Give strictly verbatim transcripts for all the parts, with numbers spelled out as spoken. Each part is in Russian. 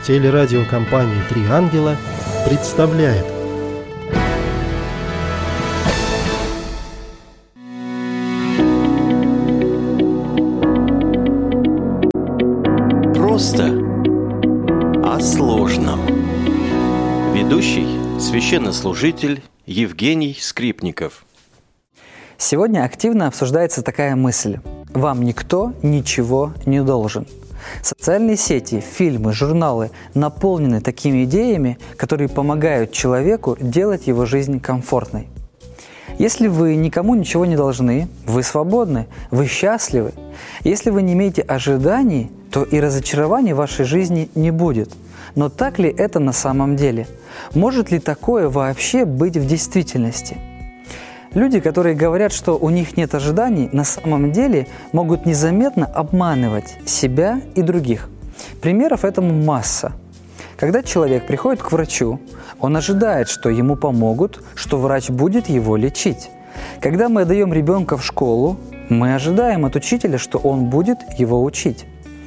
Телерадиокомпания «Три ангела» представляет. Просто о сложном. Ведущий – священнослужитель Евгений Скрипников. Сегодня активно обсуждается такая мысль: вам никто ничего не должен. Социальные сети, фильмы, журналы наполнены такими идеями, которые помогают человеку делать его жизнь комфортной. Если вы никому ничего не должны, вы свободны, вы счастливы. Если вы не имеете ожиданий, то и разочарований в вашей жизни не будет. Но так ли это на самом деле? Может ли такое вообще быть в действительности? Люди, которые говорят, что у них нет ожиданий, на самом деле могут незаметно обманывать себя и других. Примеров этому масса. Когда человек приходит к врачу, он ожидает, что ему помогут, что врач будет его лечить. Когда мы отдаем ребенка в школу, мы ожидаем от учителя, что он будет его учить.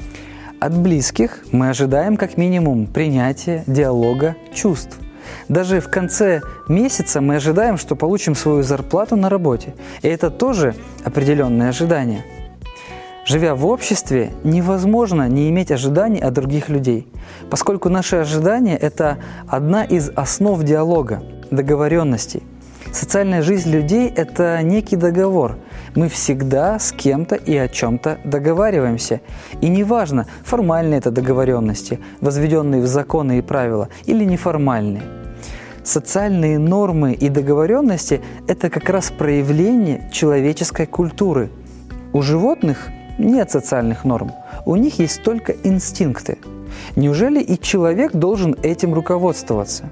От близких мы ожидаем как минимум принятия, диалога, чувств. Даже в конце месяца мы ожидаем, что получим свою зарплату на работе. И это тоже определенные ожидания. Живя в обществе, невозможно не иметь ожиданий от других людей, поскольку наши ожидания – это одна из основ диалога, договоренностей. Социальная жизнь людей – это некий договор. Мы всегда с кем-то и о чем-то договариваемся. И неважно, формальные это договоренности, возведенные в законы и правила, или неформальные. Социальные нормы и договоренности – это как раз проявление человеческой культуры. У животных нет социальных норм, у них есть только инстинкты. Неужели и человек должен этим руководствоваться?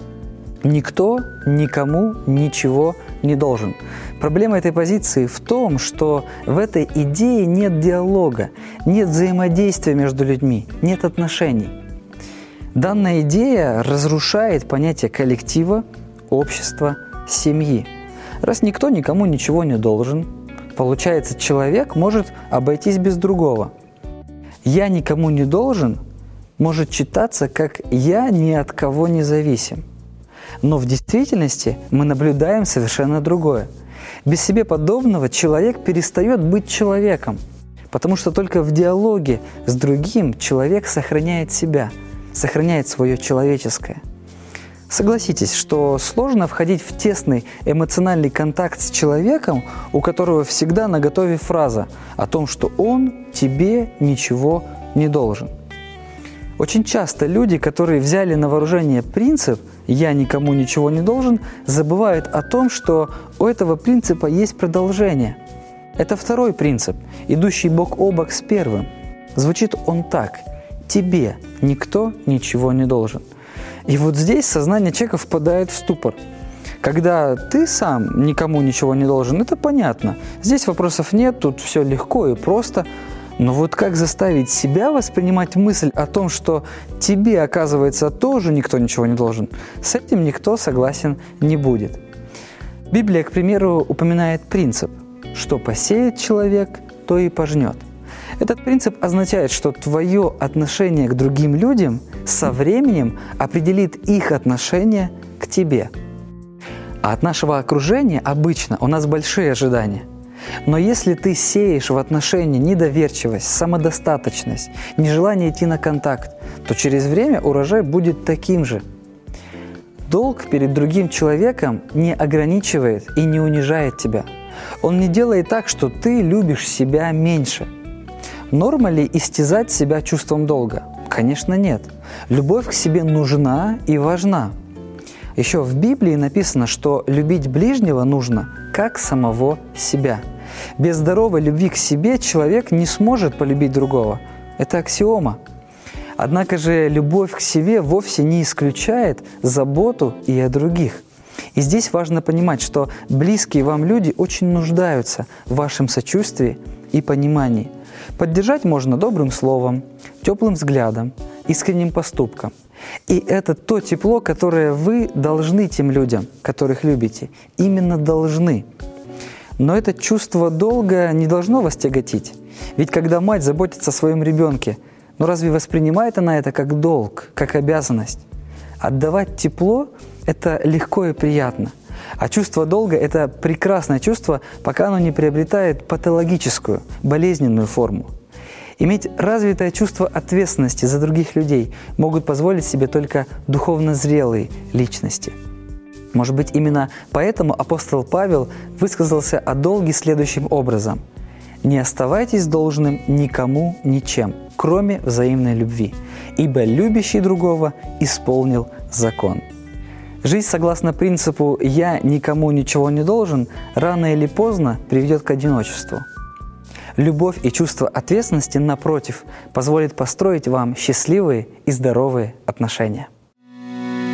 Никто никому ничего не должен. Проблема этой позиции в том, что в этой идее нет диалога, нет взаимодействия между людьми, нет отношений. Данная идея разрушает понятие коллектива, общества, семьи. Раз никто никому ничего не должен, получается, человек может обойтись без другого. «Я никому не должен» может читаться как «я ни от кого не зависим». Но в действительности мы наблюдаем совершенно другое. Без себе подобного человек перестает быть человеком, потому что только в диалоге с другим человек сохраняет себя, сохраняет свое человеческое. Согласитесь, что сложно входить в тесный эмоциональный контакт с человеком, у которого всегда наготове фраза о том, что он тебе ничего не должен. Очень часто люди, которые взяли на вооружение принцип «я никому ничего не должен», забывают о том, что у этого принципа есть продолжение. Это второй принцип, идущий бок о бок с первым. Звучит он так: «Тебе никто ничего не должен». И вот здесь сознание человека впадает в ступор. Когда ты сам никому ничего не должен, это понятно. Здесь вопросов нет, тут все легко и просто. Но вот как заставить себя воспринимать мысль о том, что тебе, оказывается, тоже никто ничего не должен, с этим никто согласен не будет. Библия, к примеру, упоминает принцип: что посеет человек, то и пожнет. Этот принцип означает, что твое отношение к другим людям со временем определит их отношение к тебе. А от нашего окружения обычно у нас большие ожидания. Но если ты сеешь в отношении недоверчивость, самодостаточность, нежелание идти на контакт, то через время урожай будет таким же. Долг перед другим человеком не ограничивает и не унижает тебя. Он не делает так, что ты любишь себя меньше. Норма ли истязать себя чувством долга? Конечно, нет. Любовь к себе нужна и важна. Еще в Библии написано, что любить ближнего нужно, как самого себя. Без здоровой любви к себе человек не сможет полюбить другого. Это аксиома. Однако же любовь к себе вовсе не исключает заботу и о других. И здесь важно понимать, что близкие вам люди очень нуждаются в вашем сочувствии и понимании. Поддержать можно добрым словом, теплым взглядом, искренним поступком. И это то тепло, которое вы должны тем людям, которых любите. Именно должны. Но это чувство долга не должно вас тяготить. Ведь когда мать заботится о своем ребенке, Но разве воспринимает она это как долг, как обязанность? Отдавать тепло – это легко и приятно. А чувство долга – это прекрасное чувство, пока оно не приобретает патологическую, болезненную форму. Иметь развитое чувство ответственности за других людей могут позволить себе только духовно зрелые личности. Может быть, именно поэтому апостол Павел высказался о долге следующим образом: «Не оставайтесь должным никому ничем, кроме взаимной любви, ибо любящий другого исполнил закон». Жизнь согласно принципу «я никому ничего не должен» рано или поздно приведет к одиночеству. Любовь и чувство ответственности, напротив, позволит построить вам счастливые и здоровые отношения.